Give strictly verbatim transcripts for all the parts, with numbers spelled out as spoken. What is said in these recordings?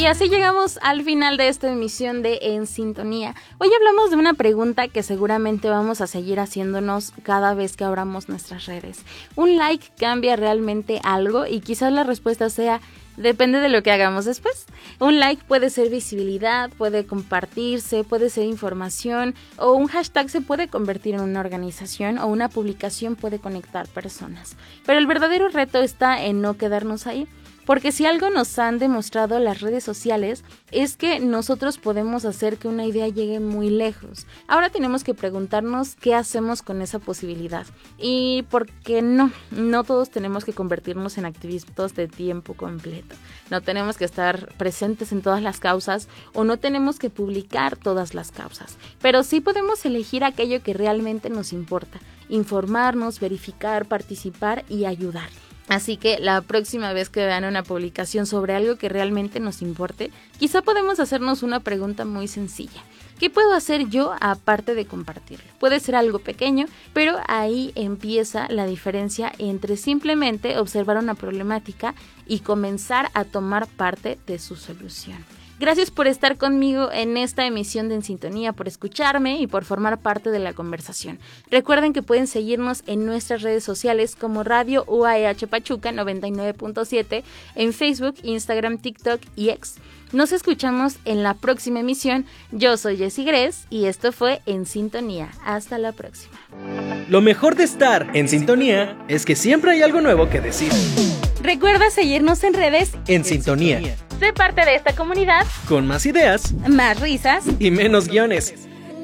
Y así llegamos al final de esta emisión de En Sintonía. Hoy hablamos de una pregunta que seguramente vamos a seguir haciéndonos cada vez que abramos nuestras redes. ¿Un like cambia realmente algo? Y quizás la respuesta sea: depende de lo que hagamos después. Un like puede ser visibilidad, puede compartirse, puede ser información, o un hashtag se puede convertir en una organización, o una publicación puede conectar personas. Pero el verdadero reto está en no quedarnos ahí. Porque si algo nos han demostrado las redes sociales es que nosotros podemos hacer que una idea llegue muy lejos. Ahora tenemos que preguntarnos qué hacemos con esa posibilidad. Y por qué no, no todos tenemos que convertirnos en activistas de tiempo completo. No tenemos que estar presentes en todas las causas o no tenemos que publicar todas las causas. Pero sí podemos elegir aquello que realmente nos importa. Informarnos, verificar, participar y ayudar. Así que la próxima vez que vean una publicación sobre algo que realmente nos importe, quizá podemos hacernos una pregunta muy sencilla. ¿Qué puedo hacer yo aparte de compartirlo? Puede ser algo pequeño, pero ahí empieza la diferencia entre simplemente observar una problemática y comenzar a tomar parte de su solución. Gracias por estar conmigo en esta emisión de En Sintonía, por escucharme y por formar parte de la conversación. Recuerden que pueden seguirnos en nuestras redes sociales como Radio U A E H Pachuca noventa y nueve punto siete en Facebook, Instagram, TikTok y X. Nos escuchamos en la próxima emisión. Yo soy Jessie Gress y esto fue En Sintonía. Hasta la próxima. Lo mejor de estar en sintonía es que siempre hay algo nuevo que decir. Recuerda seguirnos en redes En, en sintonía. sintonía. Sé parte de esta comunidad Con más ideas, más risas y menos guiones.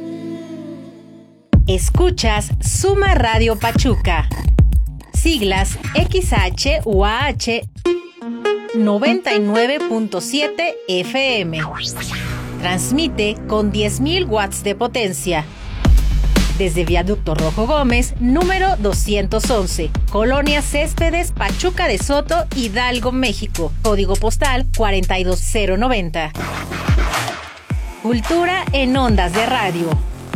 Escuchas Suma Radio Pachuca. Siglas X H U A H noventa y nueve punto siete F M. Transmite con diez mil watts de potencia. Desde Viaducto Rojo Gómez, número doscientos once, Colonia Céspedes, Pachuca de Soto, Hidalgo, México. Código postal cuatro dos cero nueve cero. Cultura en ondas de radio.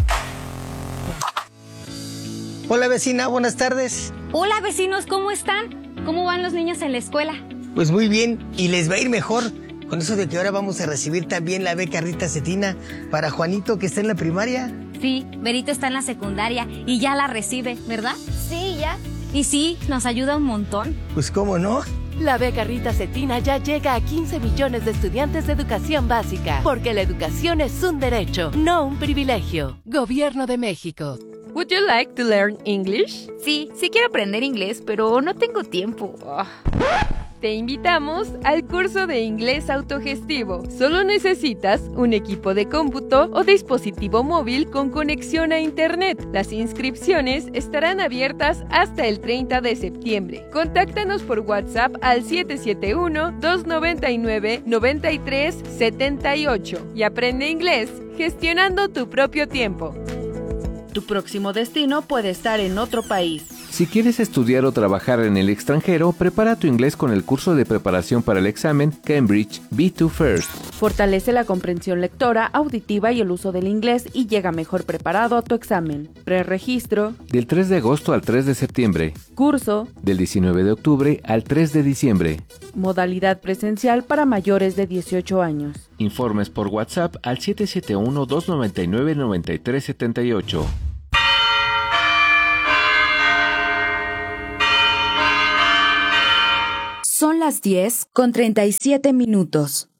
Hola vecina, buenas tardes. Hola vecinos, ¿cómo están? ¿Cómo van los niños en la escuela? Pues muy bien, y les va a ir mejor con eso de que ahora vamos a recibir también la beca Rita Cetina para Juanito, que está en la primaria. Sí, Berito está en la secundaria y ya la recibe, ¿verdad? Sí, ya. Y sí, nos ayuda un montón. Pues cómo no. La beca Rita Cetina ya llega a quince millones de estudiantes de educación básica, porque la educación es un derecho, no un privilegio. Gobierno de México. Would you like to learn English? Sí, sí quiero aprender inglés, pero no tengo tiempo. Oh. Te invitamos al curso de inglés autogestivo. Solo necesitas un equipo de cómputo o dispositivo móvil con conexión a internet. Las inscripciones estarán abiertas hasta el treinta de septiembre. Contáctanos por WhatsApp al siete siete uno, dos nueve nueve, nueve tres siete ocho y aprende inglés gestionando tu propio tiempo. Tu próximo destino puede estar en otro país. Si quieres estudiar o trabajar en el extranjero, prepara tu inglés con el curso de preparación para el examen Cambridge B dos First. Fortalece la comprensión lectora, auditiva y el uso del inglés y llega mejor preparado a tu examen. Preregistro del tres de agosto al tres de septiembre. Curso del diecinueve de octubre al tres de diciembre. Modalidad presencial para mayores de dieciocho años. Informes por WhatsApp al siete siete uno, dos nueve nueve, nueve tres siete ocho. Son las diez con treinta y siete minutos.